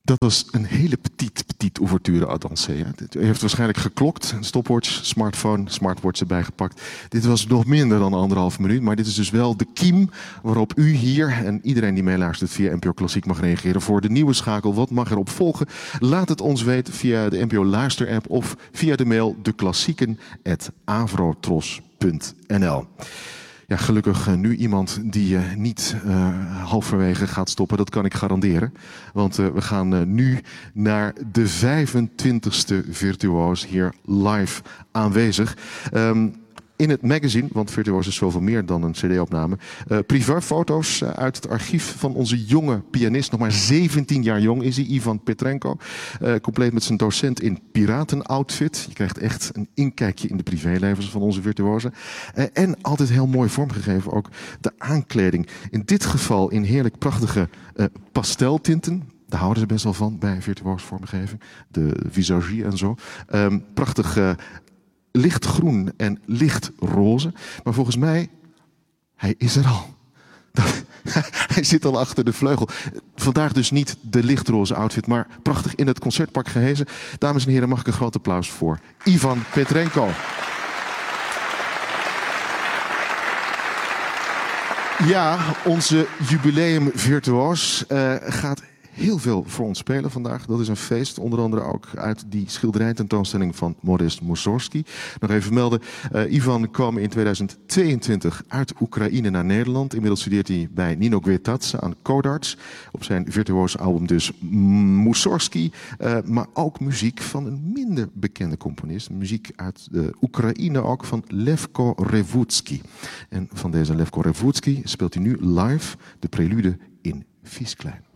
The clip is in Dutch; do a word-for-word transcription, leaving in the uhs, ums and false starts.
Dat was een hele petite, petite ouverture à danser. U heeft waarschijnlijk geklokt, een stopwatch, smartphone, smartwatch erbij gepakt. Dit was nog minder dan anderhalf minuut, maar dit is dus wel de kiem waarop u hier en iedereen die meeluistert via N P O Klassiek mag reageren voor de nieuwe schakel. Wat mag erop volgen? Laat het ons weten via de N P O Luister-app of via de mail deklassieken at avrotros punt n l. Ja, gelukkig uh, nu iemand die uh, niet uh, halverwege gaat stoppen, dat kan ik garanderen. Want uh, we gaan uh, nu naar de vijfentwintigste virtuoos hier live aanwezig. Um, In het magazine, want Virtuoos is zoveel meer dan een cd-opname. Uh, privéfoto's uh, uit het archief van onze jonge pianist. Nog maar zeventien jaar jong is hij, Ivan Petrenko. Uh, compleet met zijn docent in piratenoutfit. Je krijgt echt een inkijkje in de privélevens van onze virtuozen. Uh, en altijd heel mooi vormgegeven ook de aankleding. In dit geval in heerlijk prachtige uh, pasteltinten. Daar houden ze best wel van bij virtuoos vormgeving. De visagie en zo. Um, prachtig... Uh, lichtgroen en lichtroze. Maar volgens mij, hij is er al. Hij zit al achter de vleugel. Vandaag dus niet de lichtroze outfit, maar prachtig in het concertpak gehezen. Dames en heren, mag ik een groot applaus voor Ivan Petrenko. Ja, onze jubileum virtuoos uh, gaat heel veel voor ons spelen vandaag. Dat is een feest, onder andere ook uit die schilderijtentoonstelling van Modest Mussorgsky. Nog even melden, uh, Ivan kwam in tweeduizend tweeëntwintig uit Oekraïne naar Nederland. Inmiddels studeert hij bij Nino Guetadze aan Codarts. Op zijn virtuoos album dus Mussorgsky, uh, maar ook muziek van een minder bekende componist. Muziek uit de Oekraïne ook, van Levko Revutsky. En van deze Levko Revutsky speelt hij nu live de prelude in Vies Klein.